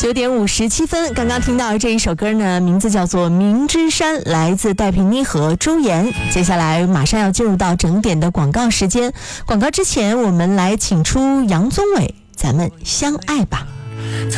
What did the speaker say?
9:57，刚刚听到这一首歌呢，名字叫做《明之山》，来自戴平妮和周岩。接下来马上要进入到整点的广告时间，广告之前我们来请出杨宗纬，咱们相爱吧。